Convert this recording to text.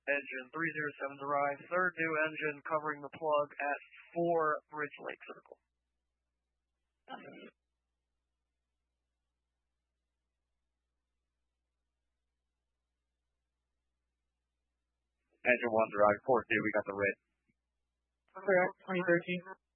Engine 307's arrived. Third new engine covering the plug at 4 Bridge Lake Circle. Engine 1's arrived. Fourth new, we got the red. Correct, 2013.